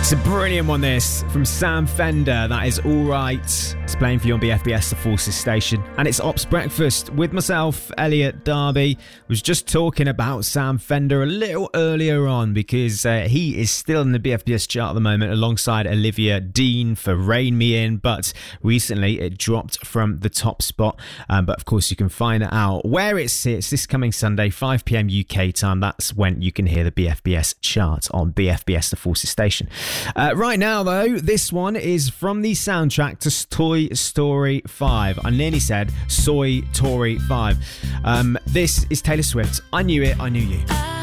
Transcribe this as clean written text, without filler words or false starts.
It's a brilliant one, this, from Sam Fender. That is All Right. It's playing for you on BFBS, the Forces station. And it's Ops Breakfast with myself, Elliot Darby. Was just talking about Sam Fender a little earlier on because he is still in the BFBS chart at the moment alongside Olivia Dean for Rein Me In. But recently it dropped from the top spot. But of course you can find out where it sits this coming Sunday, 5 p.m. UK time. That's when you can hear the BFBS chart on BFBS, the Forces station. Right now, though, this one is from the soundtrack to Toy Story 5. I nearly said Soy Tory 5. This is Taylor Swift. I Knew It, I Knew You.